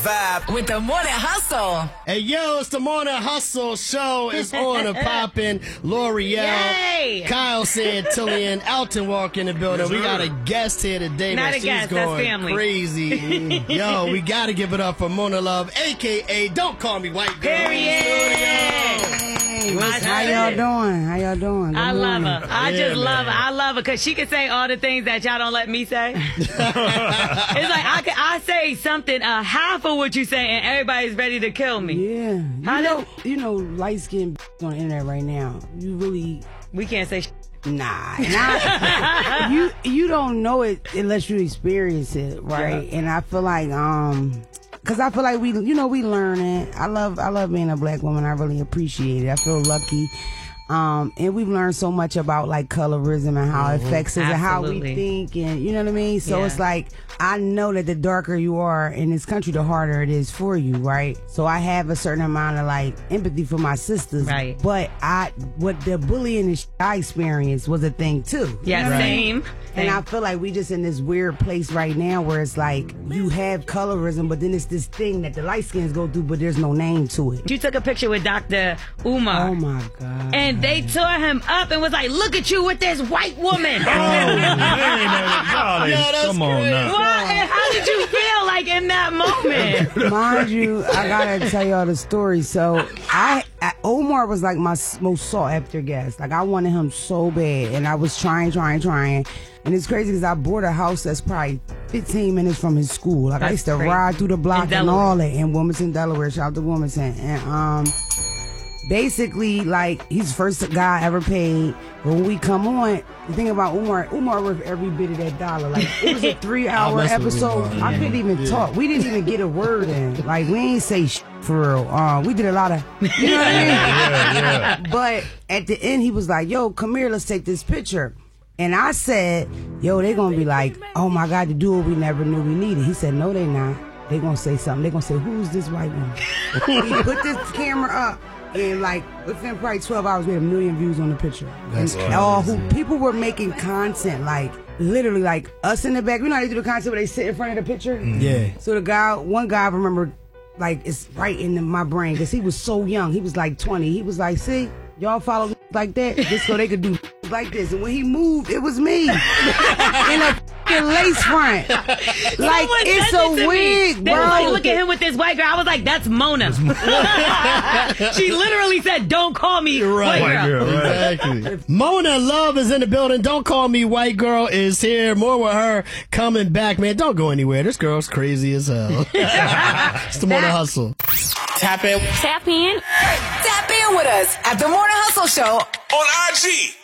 vibe with the Morning Hustle. Hey, yo, it's the Morning Hustle show. It's on and popping. L'Oreal, Kyle Santillian, Alton Walk in the building. We got a guest here today. Not a guest, that's family. Crazy. Yo, we got to give it up for Mona Love, a.k.a. Don't Call Me White Girl. How y'all doing? Good I love morning. her. I just love her. I love her because she can say all the things that y'all don't let me say. It's like I say something, half of what you say, and everybody's ready to kill me. Yeah. You know, light skinned on the internet right now. You really... We can't say Nah. You don't know it unless you experience it, right? Yeah. And I feel like, because I feel like we learn it. I love being a black woman. I really appreciate it. I feel lucky. And we've learned so much about like colorism and how it affects us and how we think, and you know what I mean? So it's like, I know that the darker you are in this country, the harder it is for you, right? So I have a certain amount of like empathy for my sisters. Right. But what the bullying and I experienced was a thing too. Yeah, same. And I feel like we just in this weird place right now where it's like you have colorism, but then it's this thing that the light skins go through, but there's no name to it. You took a picture with Dr. Umar. Oh my God. And they tore him up and was like, look at you with this white woman. Come on now. What? And how did you feel like in that moment? Mind you, I gotta tell y'all the story. So Omar was like my most sought after guest. Like I wanted him so bad, and I was trying. And it's crazy because I bought a house that's probably 15 minutes from his school. Like I used to ride through the block and all that in Wilmington, Delaware. Shout out to Wilmington. And basically, like, he's the first guy I ever paid. But when we come on, the thing about Umar worth every bit of that dollar. Like, it was a 3-hour episode. I couldn't even talk. We didn't even get a word in. Like, we ain't say for real. We did a lot of, you know what I mean? Yeah. But at the end, he was like, yo, come here, let's take this picture. And I said, yo, they gonna be like, oh my God, the dude we never knew we needed. He said, no, they not. They gonna say something. They gonna say, who's this white woman? He put this camera up. And like within probably 12 hours, we had 1 million views on the picture. That's People were making content, like literally like us in the back. You know how they do the content where they sit in front of the picture? Yeah. So one guy I remember, like it's right in my brain because he was so young. He was like 20. He was like, see, y'all follow like that just so they could do like this. And when he moved, it was me in a lace front. Like, it's a wig, bro. They was like, look at him with this white girl. I was like, that's Mona. She literally said, don't call me white girl. Exactly. Mona Love is in the building. Don't Call Me White Girl is here. More with her coming back, man. Don't go anywhere. This girl's crazy as hell. It's the Morning Hustle. Tap in Tap in with us at the Morning Hustle Show on IG.